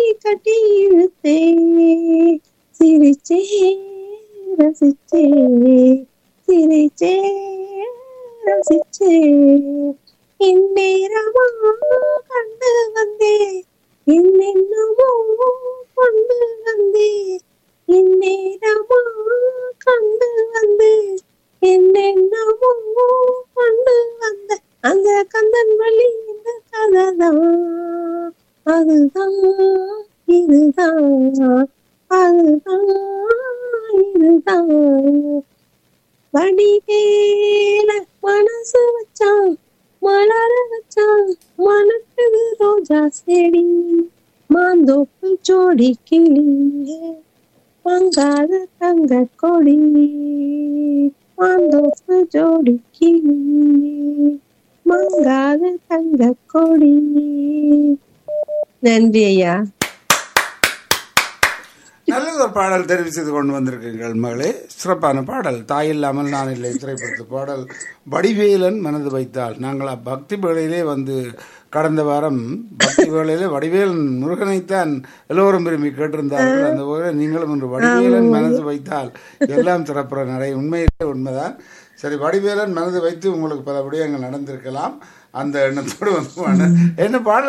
கட்டி இழுத்தே சிரிச்சே ரசிச்சே சிரிச்சே ரசிச்சே இந்நேரமா கண்டு வந்தே என்னென்னமோ கொண்டு வந்தே இந்நேரமா கண்டு வந்தே என்னென்னமோ கொண்டு வந்த அந்த கந்தன் வழி இந்த கதைதான் அதுதான் இதுதான் அதுதான் இதுதான் வடிவேல மனசு வச்சான் மலர வச்சான் மணக்குது ரோஜா செடி மாந்தோப்பு ஜோடி கிளியே மங்காத தங்க கொடி மாந்தோப்பு ஜோடி கிளியே மங்காத தங்க கொடி. நன்றி ஐயா. நல்ல ஒரு பாடல் தெரிவு செய்து கொண்டு வந்திருக்கீர்கள் மகளே. சிறப்பான பாடல். தாய் இல்லாமல் நான் இல்லை திரைப்படத்து பாடல். வடிவேலன் மனது வைத்தால். நாங்கள் பக்தி வேளையிலே வந்து கடந்த வாரம் பக்தி வேளையிலே வடிவேலன் முருகனைத்தான் எல்லோரும் விரும்பி கேட்டிருந்தார்கள். அந்த வகையில் நீங்களும் இன்று வடிவேலன் மனது வைத்தால் எல்லாம் சிறப்புற நடை. உண்மையிலே உண்மைதான். சரி, வடிவேலன் மனது வைத்து உங்களுக்கு பல விடயங்கள் நடந்திருக்கலாம். அந்த எண்ணத்தோடு வந்து என்ன பாடல்